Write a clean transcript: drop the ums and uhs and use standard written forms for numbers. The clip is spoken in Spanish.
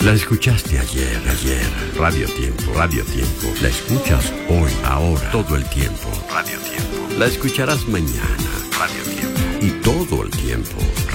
La escuchaste ayer. Radio Tiempo. La escuchas hoy, ahora, todo el tiempo. Radio Tiempo. La escucharás mañana. Radio Tiempo. Y todo el tiempo.